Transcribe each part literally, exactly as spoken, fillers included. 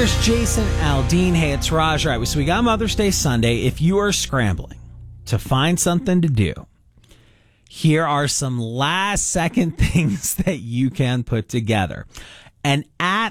Here's Jason Aldean. Hey, it's Raj. All right, so we got Mother's Day Sunday. If you are scrambling to find something to do, here are some last second things that you can put together. An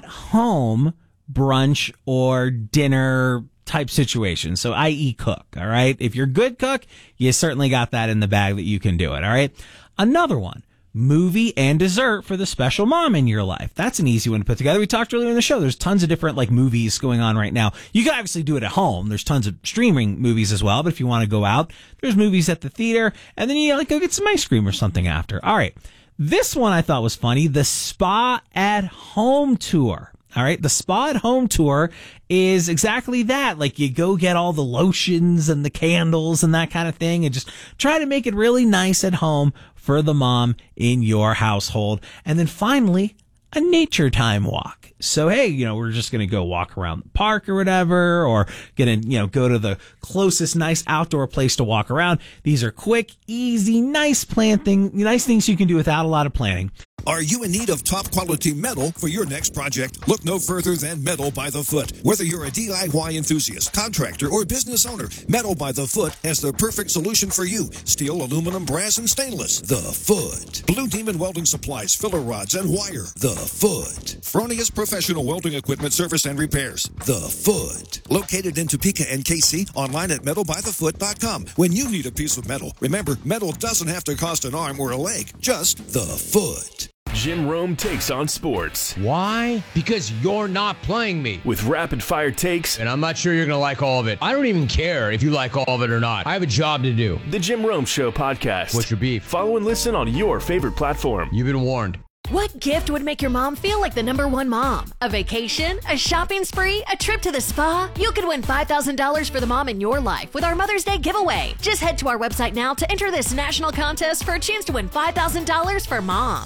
at-home brunch or dinner type situation. So, that is cook, all right? If you're a good cook, you certainly got that in the bag that you can do it, all right? Another one. Movie and dessert for the special mom in your life. That's an easy one to put together. We talked earlier in the show. There's tons of different like movies going on right now. You can obviously do it at home. There's tons of streaming movies as well. But if you want to go out, there's movies at the theater, and then you like go get some ice cream or something after. All right. This one I thought was funny. The Spa at Home tour. All right. The Spa at Home tour is exactly that. Like you go get all the lotions and the candles and that kind of thing and just try to make it really nice at home for the mom in your household. And then finally, a nature time walk. So, hey, you know, we're just going to go walk around the park or whatever, or going to, you know, go to the closest nice outdoor place to walk around. These are quick, easy, nice plan thing, nice things you can do without a lot of planning. Are you in need of top quality metal for your next project? Look no further than Metal by the Foot. Whether you're a D I Y enthusiast, contractor, or business owner, Metal by the Foot has the perfect solution for you. Steel, aluminum, brass, and stainless. The Foot. Blue Demon Welding Supplies, filler rods, and wire. The Foot. Fronius Professional Welding Equipment Service and Repairs. The Foot. Located in Topeka and K C, online at metal by the foot dot com. When you need a piece of metal, remember, metal doesn't have to cost an arm or a leg. Just the Foot. Jim Rome takes on sports. Why? Because you're not playing me. With rapid-fire takes. And I'm not sure you're going to like all of it. I don't even care if you like all of it or not. I have a job to do. The Jim Rome Show podcast. What's your beef? Follow and listen on your favorite platform. You've been warned. What gift would make your mom feel like the number one mom? A vacation? A shopping spree? A trip to the spa? You could win five thousand dollars for the mom in your life with our Mother's Day giveaway. Just head to our website now to enter this national contest for a chance to win five thousand dollars for mom.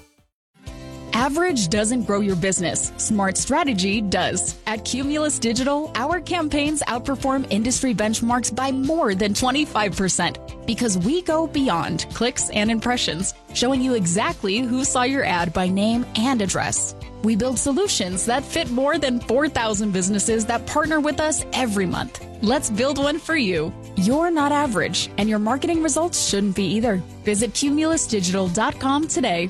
Average doesn't grow your business. Smart strategy does. At Cumulus Digital, our campaigns outperform industry benchmarks by more than twenty-five percent because we go beyond clicks and impressions, showing you exactly who saw your ad by name and address. We build solutions that fit more than four thousand businesses that partner with us every month. Let's build one for you. You're not average, and your marketing results shouldn't be either. Visit cumulus digital dot com today.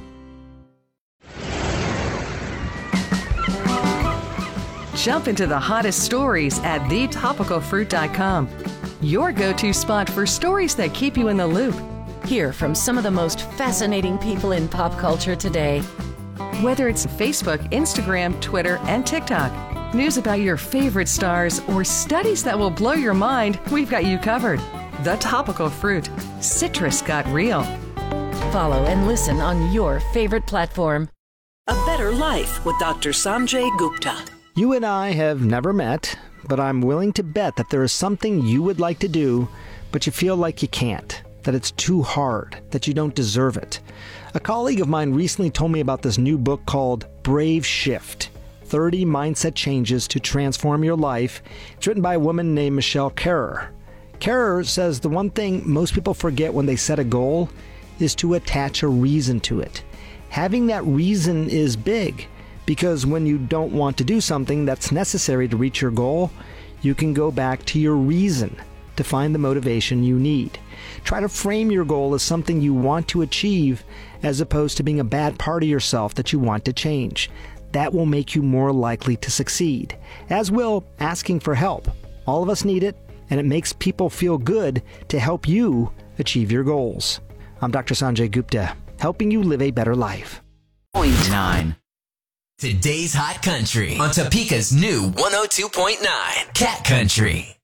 Jump into the hottest stories at the topical fruit dot com. Your go-to spot for stories that keep you in the loop. Hear from some of the most fascinating people in pop culture today. Whether it's Facebook, Instagram, Twitter, and TikTok, news about your favorite stars, or studies that will blow your mind, we've got you covered. The Topical Fruit. Citrus got real. Follow and listen on your favorite platform. A Better Life with Doctor Sanjay Gupta. You and I have never met, but I'm willing to bet that there is something you would like to do, but you feel like you can't, that it's too hard, that you don't deserve it. A colleague of mine recently told me about this new book called Brave Shift, thirty Mindset Changes to Transform Your Life. It's written by a woman named Michelle Kerrer. Kerrer says the one thing most people forget when they set a goal is to attach a reason to it. Having that reason is big. Because when you don't want to do something that's necessary to reach your goal, you can go back to your reason to find the motivation you need. Try to frame your goal as something you want to achieve as opposed to being a bad part of yourself that you want to change. That will make you more likely to succeed, as will asking for help. All of us need it, and it makes people feel good to help you achieve your goals. I'm Doctor Sanjay Gupta, helping you live a better life. Point nine. Today's Hot Country on Topeka's new one oh two point nine Cat Country.